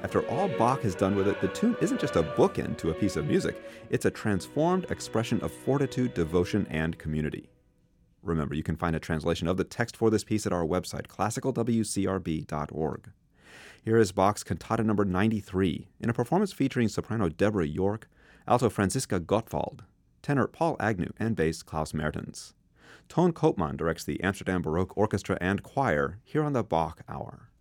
After all Bach has done with it, the tune isn't just a bookend to a piece of music, it's a transformed expression of fortitude, devotion, and community. Remember, you can find a translation of the text for this piece at our website, classicalwcrb.org. Here is Bach's Cantata number 93, in a performance featuring soprano Deborah York, alto Franziska Gottwald, tenor Paul Agnew, and bass Klaus Mertens. Toon Koopman directs the Amsterdam Baroque Orchestra and Choir here on the Bach Hour.